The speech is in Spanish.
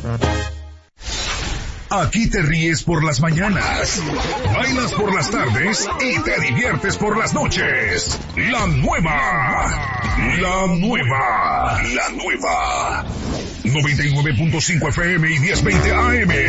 Aquí te ríes por las mañanas, bailas por las tardes y te diviertes por las noches. La nueva 99.5 FM y 1020 AM.